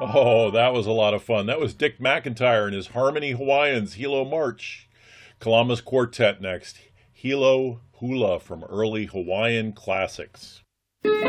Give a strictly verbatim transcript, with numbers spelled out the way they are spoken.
Oh, that was a lot of fun. That was Dick McIntyre and his Harmony Hawaiians, Hilo March. Kalama's Quartet next. Hilo Hula from early Hawaiian classics.